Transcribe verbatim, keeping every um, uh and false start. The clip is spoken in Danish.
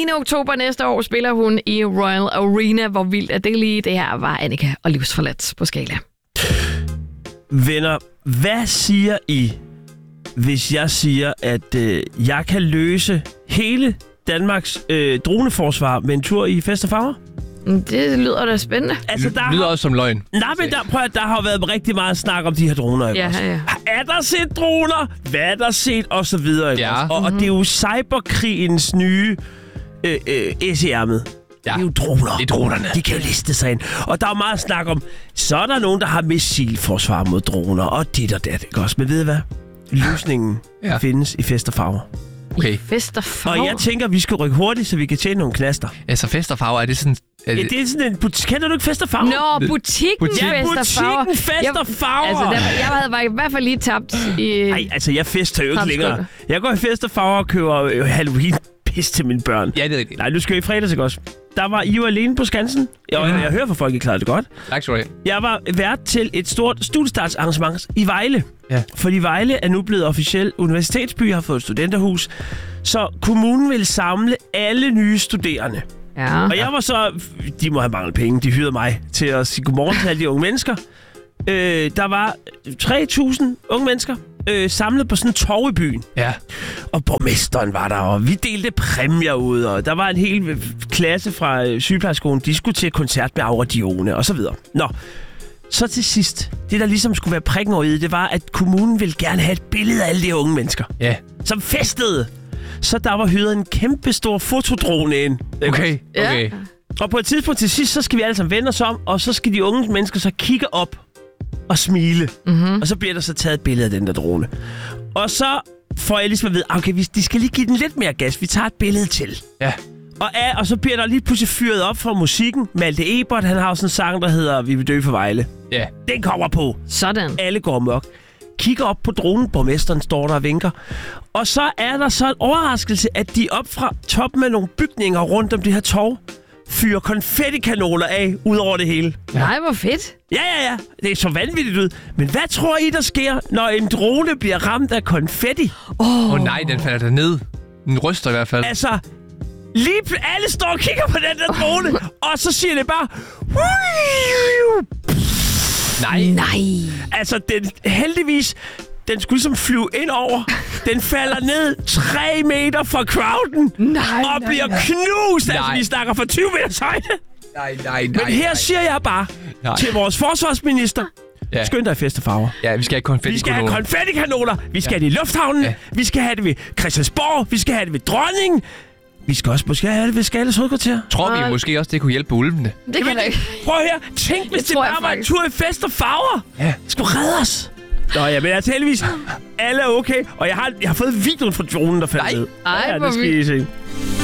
niende oktober næste år spiller hun i Royal Arena. Hvor vildt er det lige? Det her var Annika og Livsforladt på Skala. Venner, hvad siger I, hvis jeg siger, at øh, jeg kan løse hele Danmarks øh, droneforsvar med en tur i Fest og Farver? Det lyder da spændende. Altså, der lyder har... også som løgn. Nej, men der, prøv at, der har været rigtig meget snak om de her droner. Ja, ja. Er der set droner? Hvad er der set? Og så videre. Ja. Og, mm-hmm. og det er jo cyberkrigens nye øh, øh, S i ærmet. Ja. Det er jo droner. Det er dronerne. De kan jo liste sig ind. Og der er jo meget snak om, så er der nogen, der har missilforsvar mod droner, og dit og dat, ikke også? Men ved I hvad? Løsningen ja. findes i Fest og Farver. Okay. Fest og Farver? Og jeg tænker, vi skal rykke hurtigt, så vi kan tjene nogle knaster. Altså, Fest og Farver, er det sådan... Er det... Ja, det er sådan en butik. Kender du ikke Fest og Farver? Nå, butikken Butik. Ja, Fest og Farver. butikken Fest og Farver. Altså, der, jeg havde bare i hvert fald lige tabt i... Nej, altså, jeg fester jo ikke længere. Jeg går i Fest og Farver og køber Halloween pis til mine børn. Ja, det er rigtigt. Nej, nu skal jeg i fredags, ikke også? Der var I jo alene på Skansen. Jeg, jeg, jeg hører fra folk, I klarede det godt. Tak skal du have. Jeg var vært til et stort studiestartsarrangement i Vejle. Ja. Fordi Vejle er nu blevet officiel universitetsby, har fået et studenterhus. Så kommunen vil samle alle nye studerende. Ja. Og jeg var så... De må have manglet penge. De hyrede mig til at sige godmorgen til alle de unge mennesker. Øh, der var tre tusind unge mennesker øh, samlet på sådan en torv i byen. Ja. Og borgmesteren var der, og vi delte præmier ud, og der var en hel klasse fra øh, sygeplejerskolen. De skulle til koncert med Aura Dione, og så videre. Nå, så til sidst, det der ligesom skulle være prikken over i det, var, at kommunen ville gerne have et billede af alle de unge mennesker. Ja. Som festede. Så der var hyret en kæmpe stor fotodrone ind. Okay, okay. Ja. Og på et tidspunkt til sidst, så skal vi alle sammen vende os om, og så skal de unge mennesker så kigge op og smile. Mm-hmm. Og så bliver der så taget et billede af den der drone. Og så får jeg ligesom at vide, okay, de skal lige give den lidt mere gas. Vi tager et billede til. Ja. Og, ja, og så bliver der lige pludselig fyret op for musikken. Malte Ebert, han har sådan en sang, der hedder Vi vil dø for Vejle. Ja. Den kommer på. Sådan. Alle går mørk. Kigger op på dronen, borgmesteren står der og vinker. Og så er der så en overraskelse, at de op fra toppen af nogle bygninger rundt om det her torv fyrer konfettikanoner af ud over det hele. Ja. Nej, hvor fedt. Ja, ja, ja. Det er så vanvittigt ud. Men hvad tror I, der sker, når en drone bliver ramt af konfetti? Åh oh. oh, nej, den falder der ned. Den ryster i hvert fald. Altså, lige alle står og kigger på den der drone, og så siger det bare... Nej. Nej. Altså, den, heldigvis, den skulle ligesom flyve ind over. Den falder ned tre meter fra crowden. Nej, og nej, bliver nej. knust. Nej. Altså, vi snakker for tyve meters højde. Nej, nej, nej. Men her nej. siger jeg bare Nej. til vores forsvarsminister, ja. Skynd dig i Fest og Farver. Ja, vi skal have konfettikanoner. Vi skal have konfettikanoner. Vi skal ja. have det i lufthavnen. Ja. Vi skal have det ved Christiansborg. Vi skal have det ved Dronningen. Vi skal også måske have det ved Skales hovedkvarter. Tror vi måske også, det kunne hjælpe på ulvene? Det kan da ikke. Prøv her. Tænk, hvis det, det bare var en tur i Fest og Farver. Ja. Skulle redde os. Nå ja, men altså heldigvis, alle er okay. Og jeg har, jeg har fået videoen fra dronen, der faldt ned. Ej, ja, hvor det skal I se.